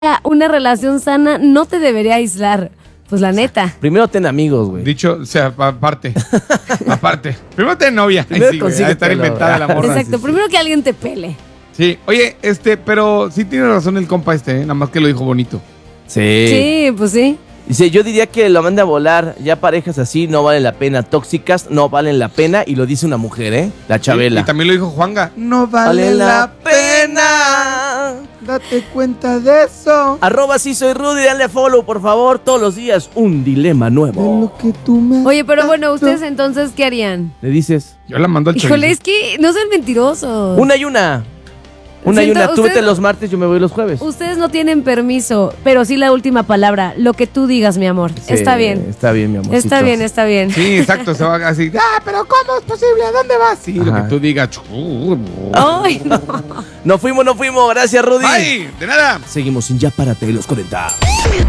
una relación sana no te debería aislar. Pues la neta. Primero ten amigos, güey. Dicho, o sea, aparte. Primero ten novia. Primero Sí, güey, consíguetelo, estar inventada la morra. Exacto, Sí, primero que alguien te pele. sí. Oye, pero sí tiene razón el compa nada más que lo dijo bonito. Sí. Sí, pues sí. Dice, yo diría que lo mande a volar. Ya parejas así no valen la pena. Tóxicas no valen la pena. Y lo dice una mujer, ¿eh? La Chabela. Y también lo dijo Juanga. No vale la pena. Date cuenta de eso. @ sí soy Rudy, dale a follow, por favor. Todos los días un dilema De nuevo. lo que tú me Oye, pero bueno, tanto. ¿ustedes entonces qué harían? Le dices, Yo la mando al Híjole, chorizo. es que no sean mentirosos. una y una. Una y Siento- una. Tú usted- vete los martes, yo me voy los jueves. Ustedes no tienen permiso, pero sí la última palabra. Lo que tú digas, mi amor. Sí, Está bien. Está bien, mi amor. Está bien, está bien. Sí, exacto. Se va así. Pero ¿cómo es posible? ¿A dónde vas? Sí, lo Ajá. que tú digas. Ay, no. No fuimos. Gracias, Rudy. ¡Ay! De nada. Seguimos en Ya Párate de los 40.